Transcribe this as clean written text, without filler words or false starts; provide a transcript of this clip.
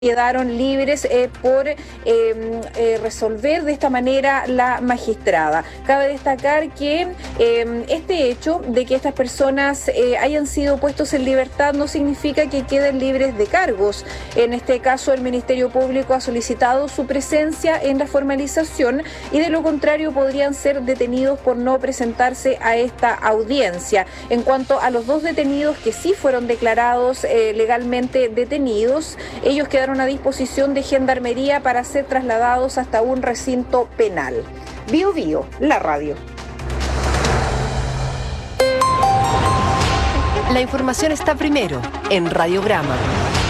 quedaron libres por resolver de esta manera la magistrada. Cabe destacar que este hecho de que estas personas hayan sido puestos en libertad no significa que queden libres de cargos. En este caso, el Ministerio Público ha solicitado su presencia en la formalización y de lo contrario podrían ser detenidos por no presentarse a esta audiencia. En cuanto a los dos detenidos que sí fueron declarados legalmente detenidos, ellos quedaron a disposición de Gendarmería para ser trasladados hasta un recinto penal. Bio Bio, la radio. La información está primero en Radiograma.